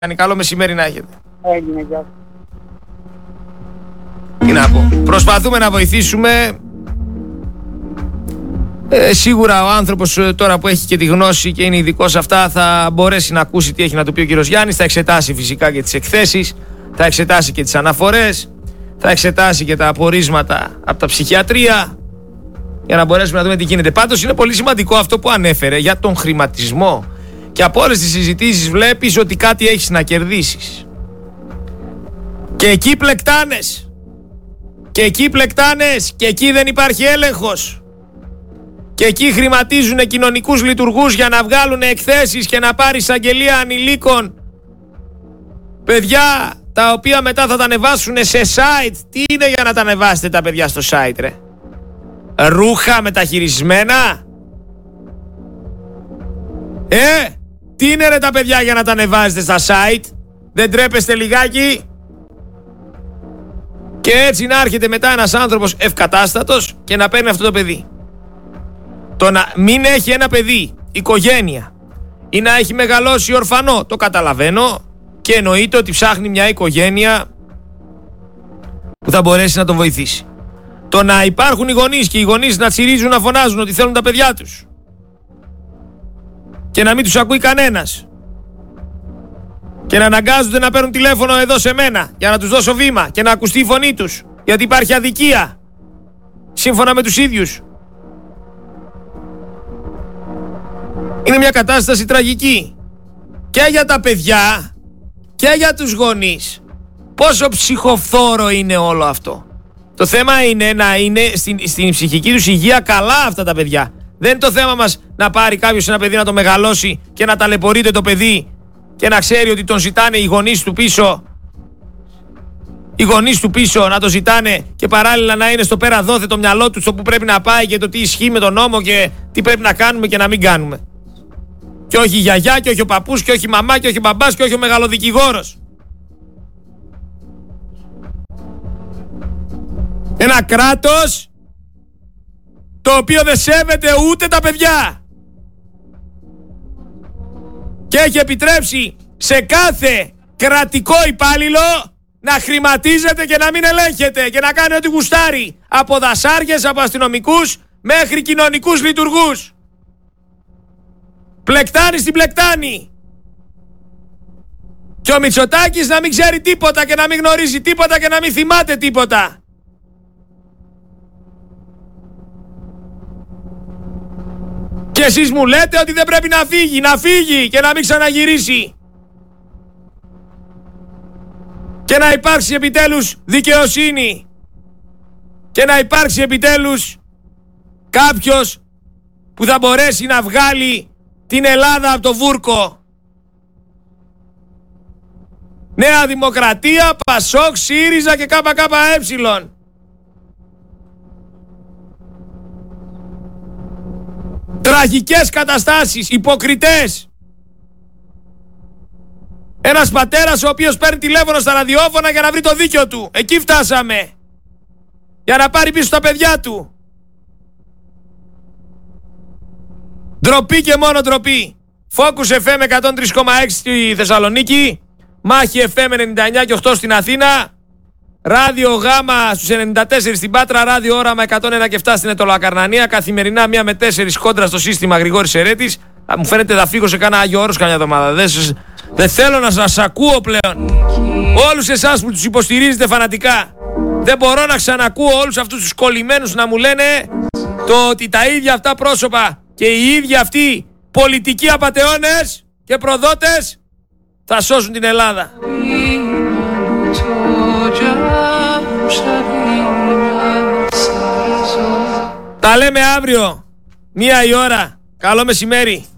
Καλό μεσημέρι να έχετε. Έγινε, γεια σου. Τι να πω. Προσπαθούμε να βοηθήσουμε. Σίγουρα ο άνθρωπος τώρα που έχει και τη γνώση και είναι ειδικός σε αυτά θα μπορέσει να ακούσει τι έχει να του πει ο κύριος Γιάννης. Θα εξετάσει φυσικά και τις εκθέσεις, θα εξετάσει και τις αναφορές, θα εξετάσει και τα απορίσματα από τα ψυχιατρία για να μπορέσουμε να δούμε τι γίνεται. Πάντως είναι πολύ σημαντικό αυτό που ανέφερε για τον χρηματισμό. Και από όλες τις συζητήσεις βλέπεις ότι κάτι έχεις να κερδίσεις. Και εκεί πλεκτάνες. Και εκεί πλεκτάνες. Και εκεί δεν υπάρχει έλεγχος. Και εκεί χρηματίζουν κοινωνικούς λειτουργούς για να βγάλουν εκθέσεις και να πάρει εισαγγελία ανηλίκων. Παιδιά τα οποία μετά θα τα ανεβάσουν σε site. Τι είναι για να τα ανεβάσετε τα παιδιά στο site, ρε? Ρούχα μεταχειρισμένα? Τι είναι ρε τα παιδιά για να τα ανεβάζετε στα site? Δεν τρέπεστε λιγάκι? Και έτσι να έρχεται μετά ένας άνθρωπος ευκατάστατος και να παίρνει αυτό το παιδί. Το να μην έχει ένα παιδί, οικογένεια, ή να έχει μεγαλώσει ορφανό, το καταλαβαίνω και εννοείται ότι ψάχνει μια οικογένεια που θα μπορέσει να τον βοηθήσει. Το να υπάρχουν οι γονείς και οι γονείς να τσιρίζουν, να φωνάζουν ότι θέλουν τα παιδιά τους και να μην τους ακούει κανένας και να αναγκάζονται να παίρνουν τηλέφωνο εδώ σε μένα για να τους δώσω βήμα και να ακουστεί η φωνή τους γιατί υπάρχει αδικία σύμφωνα με τους ίδιους. Είναι μια κατάσταση τραγική και για τα παιδιά και για τους γονείς. Πόσο ψυχοφθόρο είναι όλο αυτό. Το θέμα είναι να είναι στην ψυχική τους υγεία καλά αυτά τα παιδιά. Δεν είναι το θέμα μας να πάρει κάποιος ένα παιδί να το μεγαλώσει και να ταλαιπωρείται το παιδί και να ξέρει ότι τον ζητάνε οι γονείς του πίσω. Οι γονείς του πίσω να το ζητάνε και παράλληλα να είναι στο πέρα δόθε το μυαλό του στο που πρέπει να πάει και το τι ισχύει με τον νόμο και τι πρέπει να κάνουμε και να μην κάνουμε. Και όχι η γιαγιά και όχι ο παππούς και όχι η μαμά και όχι ο μπαμπάς και όχι ο μεγαλοδικηγόρος. Ένα κράτος το οποίο δεν σέβεται ούτε τα παιδιά και έχει επιτρέψει σε κάθε κρατικό υπάλληλο να χρηματίζεται και να μην ελέγχεται και να κάνει ό,τι γουστάρει, από δασάριες, από αστυνομικούς μέχρι κοινωνικούς λειτουργούς. Πλεκτάνει στην πλεκτάνη. Και ο Μητσοτάκης να μην ξέρει τίποτα και να μην γνωρίζει τίποτα και να μην θυμάται τίποτα. Και εσείς μου λέτε ότι δεν πρέπει να φύγει και να μην ξαναγυρίσει. Και να υπάρξει επιτέλους δικαιοσύνη. Και να υπάρξει επιτέλους κάποιος που θα μπορέσει να βγάλει την Ελλάδα από το βούρκο. Νέα Δημοκρατία, Πασόκ, ΣΥΡΙΖΑ και ΚΚΕ. Τραγικές καταστάσεις, υποκριτές. Ένας πατέρας ο οποίος παίρνει τηλέφωνο στα ραδιόφωνα για να βρει το δίκιο του. Εκεί φτάσαμε. Για να πάρει πίσω τα παιδιά του. Ντροπή και μόνο ντροπή. Focus FM 103,6 στη Θεσσαλονίκη. Μάχη FM 99 και 8 στην Αθήνα. Ράδιο Γάμα στους 94 στην Πάτρα. Ράδιο Όραμα 101 και 7 στην Αιτωλοακαρνανία. Καθημερινά 1 με 4 κόντρα στο σύστημα Γρηγόρης Ερέτης. Μου φαίνεται θα φύγω σε κάνα Άγιο Όρος καμιά εβδομάδα. Δεν θέλω να σας ακούω πλέον. Όλους εσάς που τους υποστηρίζετε φανατικά. Δεν μπορώ να ξανακούω όλους αυτούς τους κολλημένους να μου λένε το ότι τα ίδια αυτά πρόσωπα και οι ίδιοι αυτοί πολιτικοί απατεώνες και προδότες θα σώσουν την Ελλάδα. Τα λέμε αύριο, 1 η ώρα. Καλό μεσημέρι.